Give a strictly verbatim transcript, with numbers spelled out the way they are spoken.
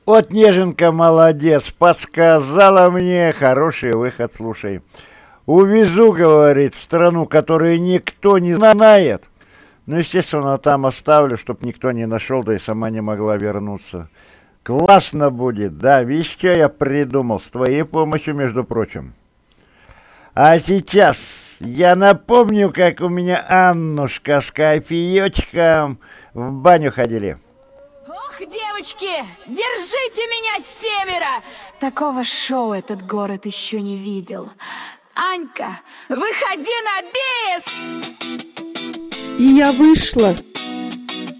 Вот Неженка молодец, подсказала мне хороший выход, слушай. Увезу, говорит, в страну, которую никто не знает. Ну, естественно, там оставлю, чтоб никто не нашел, да и сама не могла вернуться. Классно будет, да, видишь, что я придумал, с твоей помощью, между прочим. А сейчас я напомню, как у меня Аннушка с кофеечком в баню ходили. Ох, девочки, держите меня, семеро! Такого шоу этот город еще не видел. Анька, выходи на бис! И я вышла.